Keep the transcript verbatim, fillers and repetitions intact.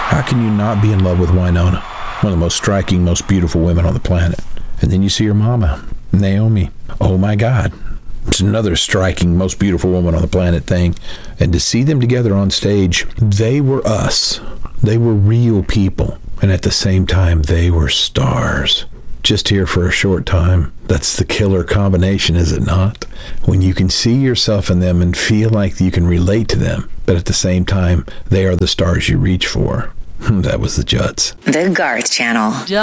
How can you not be in love with Winona? One of the most striking, most beautiful women on the planet. And then you see her mama, Naomi. Oh my God. It's another striking, most beautiful woman on the planet thing. And to see them together on stage, they were us. They were real people. And at the same time, they were stars. Just here for a short time. That's the killer combination, is it not? When you can see yourself in them and feel like you can relate to them, but at the same time, they are the stars you reach for. That was the Judds. The Garth Channel.